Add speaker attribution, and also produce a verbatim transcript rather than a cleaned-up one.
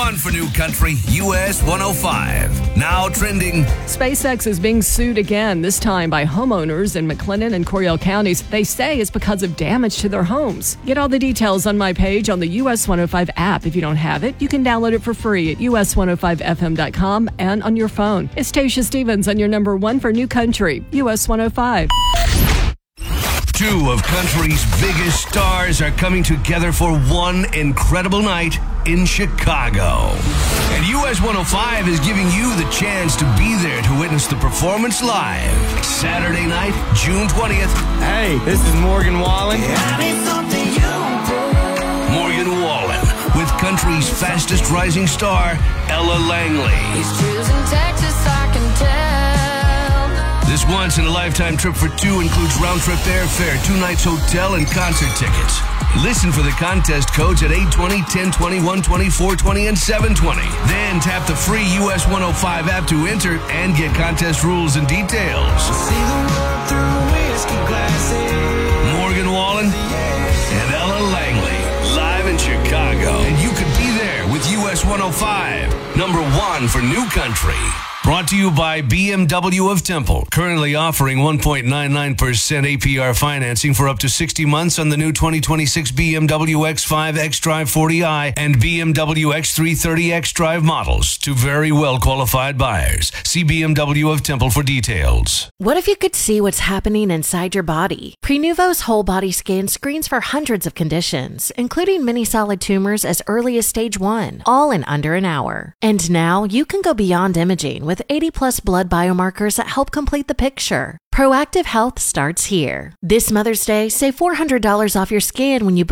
Speaker 1: one for New Country, U S one oh five. Now trending.
Speaker 2: SpaceX is being sued again, this time by homeowners in McLennan and Coryell counties. They say it's because of damage to their homes. Get all the details on my page on the U S one oh five app. If you don't have it, you can download it for free at U S one oh five F M dot com and on your phone. It's Tasha Stevens on your number one for New Country, U S one oh five.
Speaker 1: Two of country's biggest stars are coming together for one incredible night in Chicago. And U S one oh five is giving you the chance to be there to witness the performance live. Saturday night, June twentieth.
Speaker 3: Hey, this is Morgan Wallen.
Speaker 1: Morgan Wallen with country's fastest rising star, Ella Langley.
Speaker 4: He's choosing Texas, I can tell.
Speaker 1: This once-in-a-lifetime trip for two includes round-trip airfare, two nights hotel, and concert tickets. Listen for the contest codes at eight twenty, ten twenty, one twenty, four twenty, and seven twenty. Then tap the free U S one oh five app to enter and get contest rules and details. Morgan Wallen and Ella Langley, live in Chicago. And you could be there with U S one oh five, number one for New Country. Brought to you by B M W of Temple, currently offering one point nine nine percent A P R financing for up to sixty months on the new twenty twenty-six B M W X five, X-Drive forty i, and B M W X three thirty X-Drive models to very well qualified buyers. See B M W of Temple for details.
Speaker 5: What if you could see what's happening inside your body? Prenuvo's whole body scan screens for hundreds of conditions, including many solid tumors as early as stage one, all in under an hour. And now you can go beyond imaging with eighty plus blood biomarkers that help complete the picture. Proactive Health starts here. This Mother's Day, save four hundred dollars off your scan when you book